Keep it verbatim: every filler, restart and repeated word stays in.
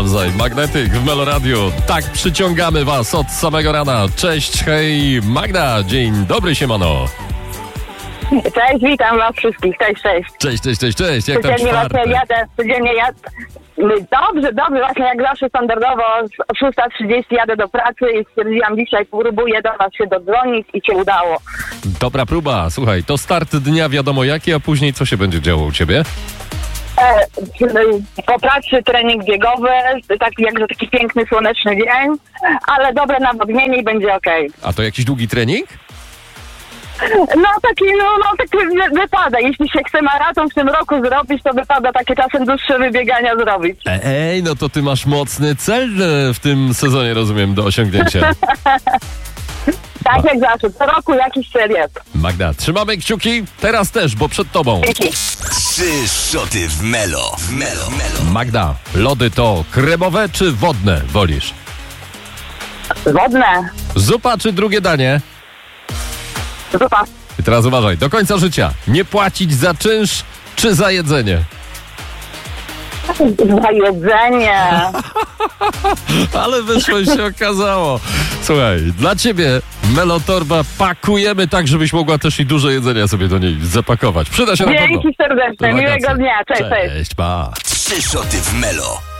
nawzajem. Magnetyk w Meloradiu. Tak przyciągamy was od samego rana. Cześć, hej, Magda. Dzień dobry, siemano. Cześć, witam was wszystkich. Cześć, cześć. Cześć, cześć, cześć, cześć. Jak tam Codziennie czwartek? właśnie jadę, codziennie jadę. Dobrze, dobrze, właśnie jak zawsze standardowo o szósta trzydzieści jadę do pracy i stwierdziłam dzisiaj, próbuję do was się dodzwonić i się udało. Dobra próba. Słuchaj, to start dnia wiadomo jaki, a później co się będzie działo u ciebie? E, po pracy trening biegowy, tak jakże taki piękny, słoneczny dzień, ale dobre nawodnienie i będzie okej. A to jakiś długi trening? No taki, no, no taki wy- wypada. Jeśli się chce maraton w tym roku zrobić, to wypada takie czasem dłuższe wybiegania zrobić. Ej, no to ty masz mocny cel e, w tym sezonie, rozumiem, do osiągnięcia. Tak jak zawsze, co roku jakiś cel jest. Magda, trzymamy kciuki, teraz też, bo przed tobą. Dzięki. Trzy szoty w Melo. W Melo. Melo. Magda, lody to kremowe czy wodne wolisz? Wodne. Zupa czy drugie danie? Zupa. I teraz uważaj, do końca życia nie płacić za czynsz czy za jedzenie? Za jedzenie. Ale wyszło i się okazało. Słuchaj, dla ciebie Melotorba pakujemy tak, żebyś mogła też i dużo jedzenia sobie do niej zapakować. Przyda się na pewno. Dzięki serdeczne, Do miłego wakacji. dnia. Cześć, cześć. Cześć, pa. Trzy szoty w Melo.